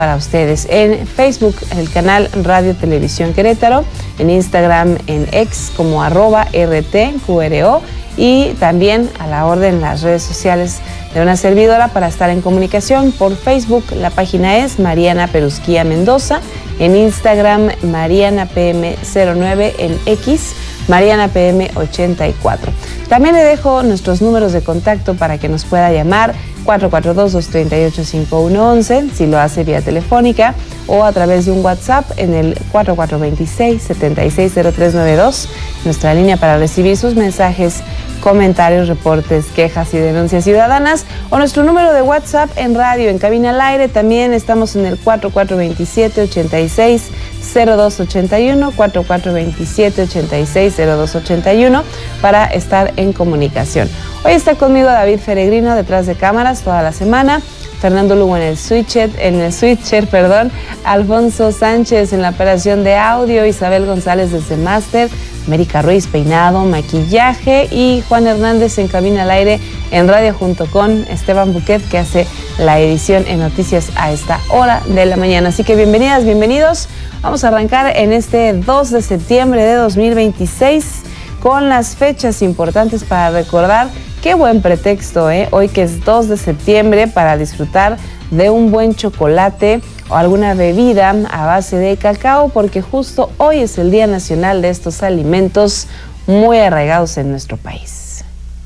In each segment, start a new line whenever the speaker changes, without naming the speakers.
para ustedes. En Facebook, el canal Radio Televisión Querétaro, en Instagram, en X como @RTQRO, y también a la orden las redes sociales de una servidora para estar en comunicación. Por Facebook, la página es Mariana Perusquía Mendoza, en Instagram Mariana PM09, en X Mariana PM84. También le dejo nuestros números de contacto para que nos pueda llamar: 442-238-5111, si lo hace vía telefónica, o a través de un WhatsApp en el 4426-760392, nuestra línea para recibir sus mensajes, comentarios, reportes, quejas y denuncias ciudadanas, o nuestro número de WhatsApp en radio, en cabina al aire. También estamos en el 4427-860281, 4427-860281, para estar en comunicación. Hoy está conmigo David Feregrino detrás de cámaras toda la semana, Fernando Lugo en el switcher, Alfonso Sánchez en la operación de audio, Isabel González desde Máster, América Ruiz peinado, maquillaje, y Juan Hernández en cabina al aire en radio, junto con Esteban Buquet, que hace la edición en noticias a esta hora de la mañana. Así que bienvenidas, bienvenidos. Vamos a arrancar en este 2 de septiembre de 2026 con las fechas importantes para recordar. Qué buen pretexto, hoy que es 2 de septiembre, para disfrutar de un buen chocolate o alguna bebida a base de cacao, porque justo hoy es el Día Nacional de estos alimentos muy arraigados en nuestro país.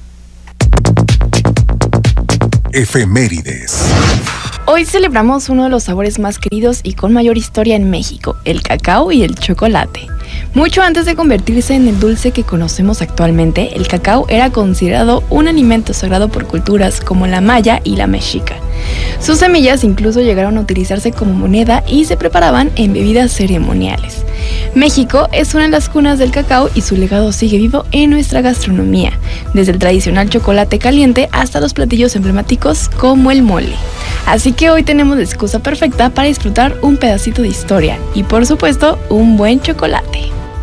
Efemérides.
Hoy celebramos uno de los sabores más queridos y con mayor historia en México, el cacao y el chocolate. Mucho antes de convertirse en el dulce que conocemos actualmente, el cacao era considerado un alimento sagrado por culturas como la maya y la mexica. Sus semillas incluso llegaron a utilizarse como moneda y se preparaban en bebidas ceremoniales. México es una de las cunas del cacao y su legado sigue vivo en nuestra gastronomía, desde el tradicional chocolate caliente hasta los platillos emblemáticos como el mole. Así que hoy tenemos la excusa perfecta para disfrutar un pedacito de historia y, por supuesto, un buen chocolate.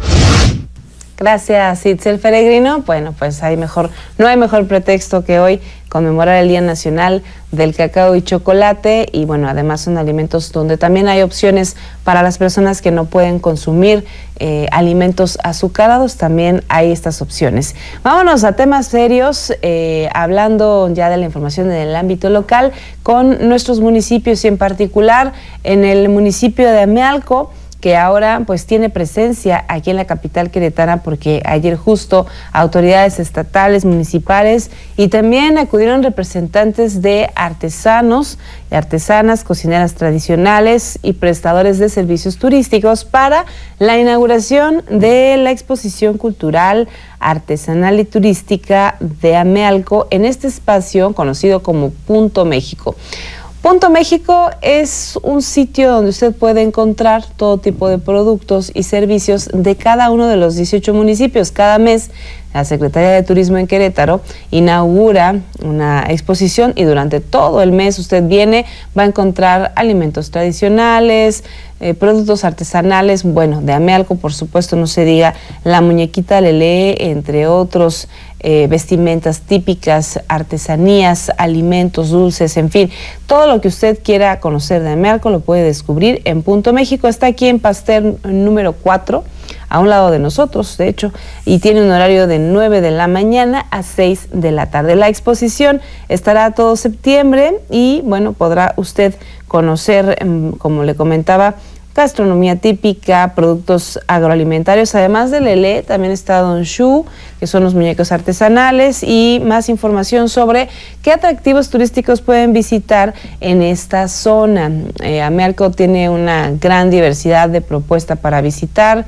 Gracias, Itzel Feregrino. Bueno, pues no hay mejor pretexto que hoy conmemorar el Día Nacional del Cacao y Chocolate, y bueno, además son alimentos donde también hay opciones para las personas que no pueden consumir alimentos azucarados. También hay estas opciones. Vámonos a temas serios, hablando ya de la información en el ámbito local con nuestros municipios, y en particular en el municipio de Amealco, que ahora pues tiene presencia aquí en la capital queretana, porque ayer justo autoridades estatales, municipales y también acudieron representantes de artesanos y artesanas, cocineras tradicionales y prestadores de servicios turísticos para la inauguración de la exposición cultural, artesanal y turística de Amealco en este espacio conocido como Punto México. Punto México es un sitio donde usted puede encontrar todo tipo de productos y servicios de cada uno de los 18 municipios. Cada mes la Secretaría de Turismo en Querétaro inaugura una exposición, y durante todo el mes usted viene, va a encontrar alimentos tradicionales, productos artesanales, bueno, de Amealco, por supuesto, no se diga, la muñequita Lelé, entre otros, vestimentas típicas, artesanías, alimentos, dulces, en fin, todo lo que usted quiera conocer de Amealco lo puede descubrir en Punto México. Está aquí en Pasteur número 4, a un lado de nosotros, de hecho, y tiene un horario de 9 de la mañana a 6 de la tarde. La exposición estará todo septiembre y, bueno, podrá usted conocer, como le comentaba, gastronomía típica, productos agroalimentarios. Además de Lelé, también está Don Shu, que son los muñecos artesanales, y más información sobre qué atractivos turísticos pueden visitar en esta zona. Amealco tiene una gran diversidad de propuestas para visitar.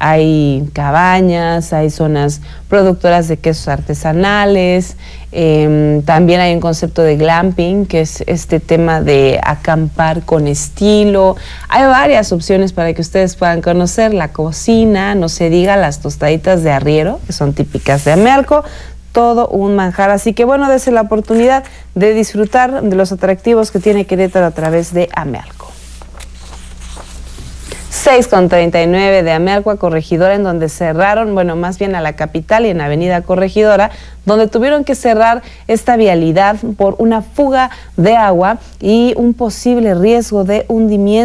Hay cabañas, hay zonas productoras de quesos artesanales, también hay un concepto de glamping, que es este tema de acampar con estilo. Hay varias opciones para que ustedes puedan conocer la cocina, no se diga las tostaditas de arriero, que son típicas de Amealco, todo un manjar. Así que bueno, dése la oportunidad de disfrutar de los atractivos que tiene Querétaro a través de Amealco. 6:39 de Amealco Corregidora, en donde cerraron, bueno, más bien a la capital y en Avenida Corregidora, donde tuvieron que cerrar esta vialidad por una fuga de agua y un posible riesgo de hundimiento.